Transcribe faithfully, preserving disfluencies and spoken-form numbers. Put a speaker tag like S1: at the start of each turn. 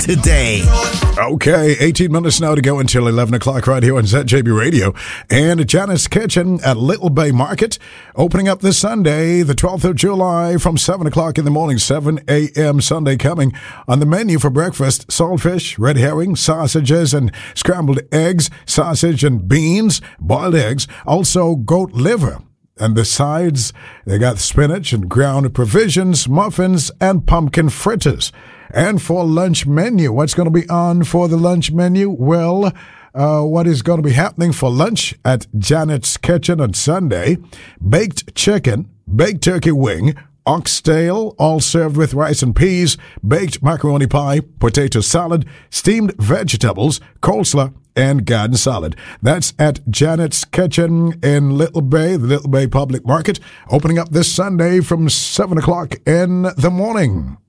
S1: today.
S2: Okay, eighteen minutes now to go until eleven o'clock right here on Z J B Radio. And Janet's Kitchen at Little Bay Market, opening up this Sunday, the twelfth of July from seven o'clock in the morning, seven a.m. Sunday coming. On the menu for breakfast, saltfish, red herring, sausages and scrambled eggs, sausage and beans, boiled eggs, also goat liver. And the sides, they got spinach and ground provisions, muffins, and pumpkin fritters. And for lunch menu, what's going to be on for the lunch menu? Well, uh, what is going to be happening for lunch at Janet's Kitchen on Sunday? Baked chicken, baked turkey wing, oxtail, all served with rice and peas, baked macaroni pie, potato salad, steamed vegetables, coleslaw, and garden salad. That's at Janet's Kitchen in Little Bay, the Little Bay Public Market, opening up this Sunday from seven o'clock in the morning.